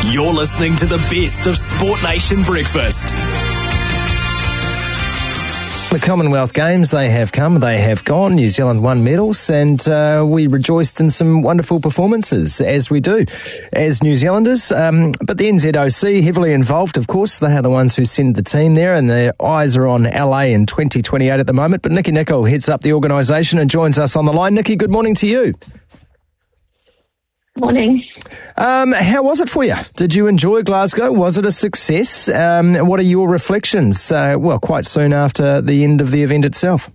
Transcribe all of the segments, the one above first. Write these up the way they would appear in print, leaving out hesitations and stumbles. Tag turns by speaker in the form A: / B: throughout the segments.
A: You're listening to the best of Sport Nation Breakfast.
B: The Commonwealth Games, they have come, they have gone. New Zealand won medals, and we rejoiced in some wonderful performances, as we do, as New Zealanders. But the NZOC, heavily involved, of course. They are the ones who send the team there, and their eyes are on LA in 2028 at the moment. But Nikki Nicol heads up the organisation and joins us on the line. Nikki, good morning to you.
C: Morning.
B: How was it for you? Did you enjoy Glasgow? Was it a success? What are your reflections, quite soon after the end of the event itself?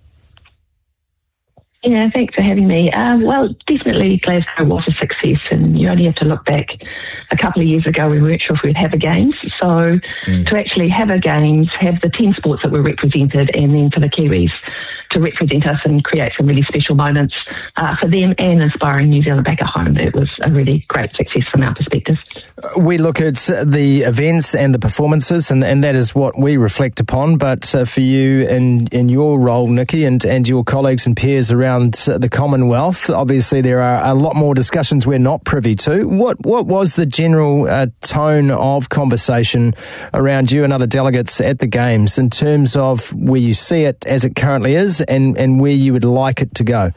C: Yeah, thanks for having me. Definitely Glasgow was a success, and you only have to look back a couple of years ago. We weren't sure if we'd have a Games. So to actually have a Games, have the 10 sports that were represented, and then for the Kiwis to represent us and create some really special moments for them and inspiring New Zealand back at home. It was a really great success from our perspective.
B: We look at the events and the performances, and that is what we reflect upon. But for you in your role, Nikki, and your colleagues and peers around the Commonwealth, obviously there are a lot more discussions we're not privy to. What was the general tone of conversation around you and other delegates at the Games in terms of where you see it as it currently is and where you would like it to go?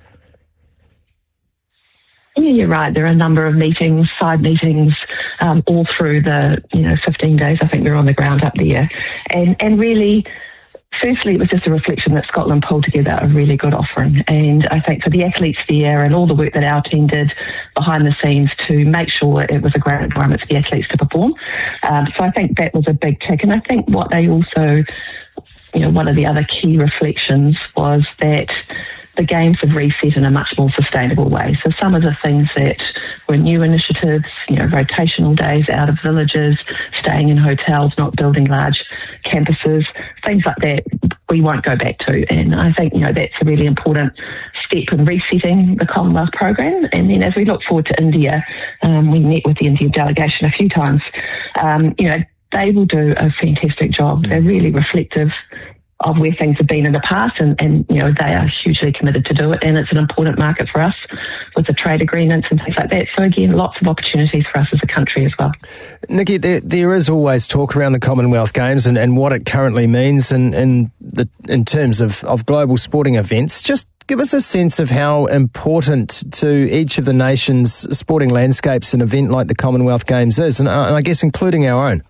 C: Yeah, you're right. There are a number of meetings, side meetings, all through the 15 days I think we were on the ground up there. And really, firstly, it was just a reflection that Scotland pulled together a really good offering. And I think for the athletes there and all the work that our team did behind the scenes to make sure it was a great environment for the athletes to perform. So I think that was a big tick. And I think what they also, one of the other key reflections was that the Games have reset in a much more sustainable way. So some of the things that were new initiatives, rotational days out of villages, staying in hotels, not building large campuses, things like that, we won't go back to. And I think, that's a really important step in resetting the Commonwealth program. And then as we look forward to India, we met with the Indian delegation a few times, they will do a fantastic job. They're really reflective of where things have been in the past, and they are hugely committed to do it, and it's an important market for us with the trade agreements and things like that. So again, lots of opportunities for us as a country as well.
B: Nikki, there is always talk around the Commonwealth Games and what it currently means in terms of global sporting events. Just give us a sense of how important to each of the nation's sporting landscapes an event like the Commonwealth Games is, and I guess including our own.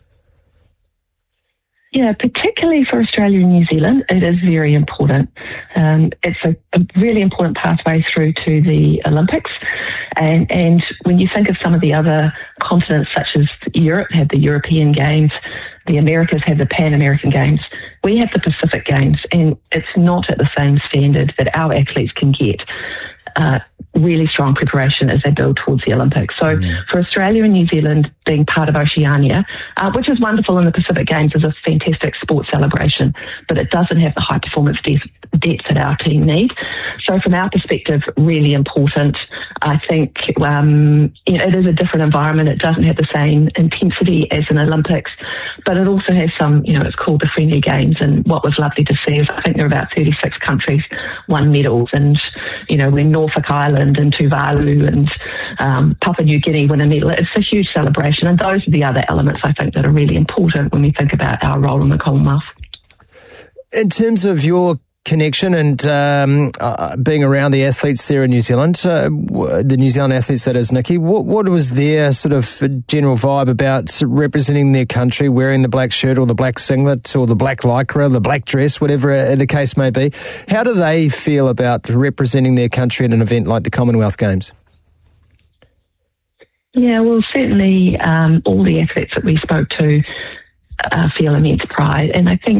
C: Yeah, particularly for Australia and New Zealand, it is very important. It's a really important pathway through to the Olympics. And when you think of some of the other continents, such as Europe have the European Games, the Americas have the Pan American Games, we have the Pacific Games, and it's not at the same standard that our athletes can get. Really strong preparation as they build towards the Olympics. So for Australia and New Zealand being part of Oceania, which is wonderful, in the Pacific Games is a fantastic sports celebration, but it doesn't have the high performance depth that our team need. So from our perspective, really important. I think it is a different environment. It doesn't have the same intensity as an Olympics, but it also has some, it's called the friendly games. And what was lovely to see is I think there are about 36 countries won medals, and when Norfolk Island and Tuvalu and Papua New Guinea win a medal, it's a huge celebration. And those are the other elements I think that are really important when we think about our role in the Commonwealth.
B: In terms of your connection and being around the athletes there in New Zealand, the New Zealand athletes, that is, Nikki, what was their sort of general vibe about representing their country, wearing the black shirt or the black singlet or the black lycra, the black dress, whatever the case may be? How do they feel about representing their country at an event like the Commonwealth Games?
C: Yeah, well, certainly all the athletes that we spoke to feel immense pride, and I think